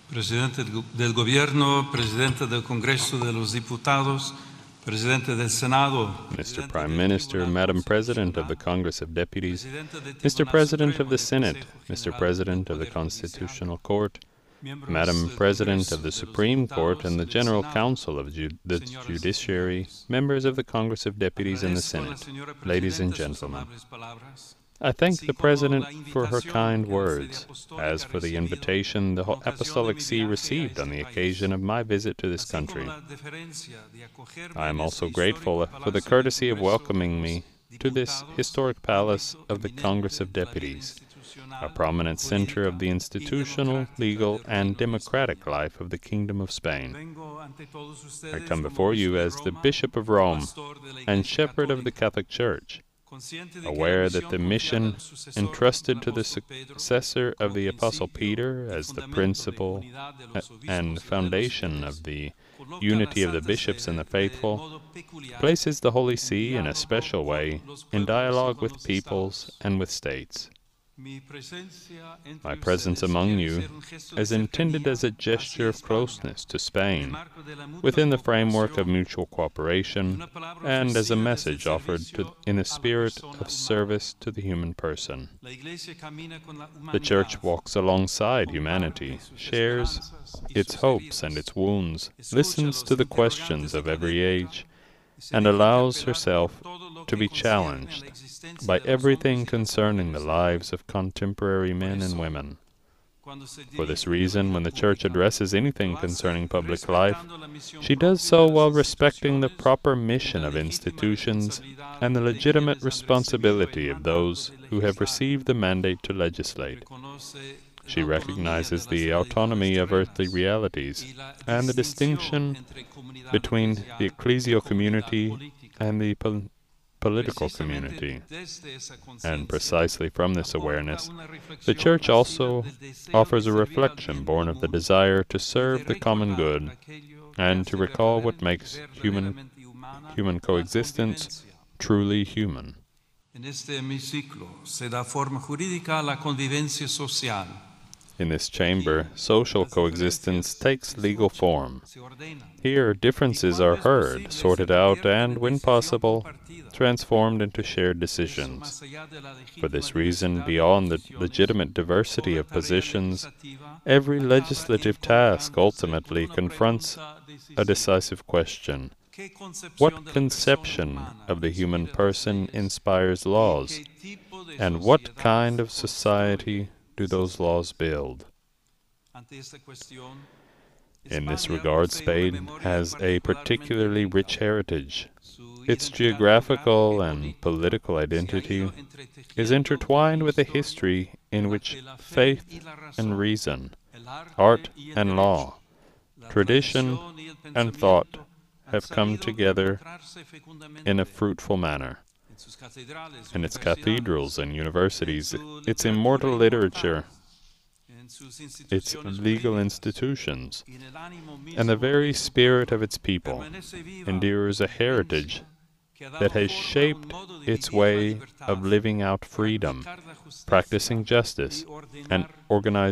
Presidente del Gobierno, Presidente del Congreso de los Diputados, Presidente del Senado, Mr. Prime Minister, Madam President of the Congress of Deputies, Mr. President of the Senate, Mr. President of the Constitutional Court, Madam President of the Supreme Court and the General Counsel of the Judiciary, members of the Congress of Deputies and the Senate, ladies and gentlemen, I thank the President for her kind words, as for the invitation the Apostolic See received on the occasion of my visit to this country. I am also grateful for the courtesy of welcoming me to this historic palace of the Congress of Deputies, a prominent center of the institutional, legal, and democratic life of the Kingdom of Spain. I come before you as the Bishop of Rome and Shepherd of the Catholic Church, aware that the mission entrusted to the successor of the Apostle Peter as the principle and foundation of the unity of the bishops and the faithful places the Holy See in a special way in dialogue with peoples and with states. My presence among you is intended as a gesture of closeness to Spain within the framework of mutual cooperation and as a message offered in a spirit of service to the human person. The Church walks alongside humanity, shares its hopes and its wounds, listens to the questions of every age, and allows herself to be challenged by everything concerning the lives of contemporary men and women. For this reason, when the Church addresses anything concerning public life, she does so while respecting the proper mission of institutions and the legitimate responsibility of those who have received the mandate to legislate. She recognizes the autonomy of earthly realities and the distinction between the ecclesial community and the political community. And precisely from this awareness, the Church also offers a reflection born of the desire to serve the common good and to recall what makes human coexistence truly human. In this chamber, social coexistence takes legal form. Here, differences are heard, sorted out, and, when possible, transformed into shared decisions. For this reason, beyond the legitimate diversity of positions, every legislative task ultimately confronts a decisive question. What conception of the human person inspires laws, and what kind of society do those laws build? In this regard, Spain has a particularly rich heritage. Its geographical and political identity is intertwined with a history in which faith and reason, art and law, tradition and thought have come together in a fruitful manner. In its cathedrals and universities, its immortal literature, its legal institutions, and the very spirit of its people endures a heritage that has shaped its way of living out freedom, practicing justice, and organizing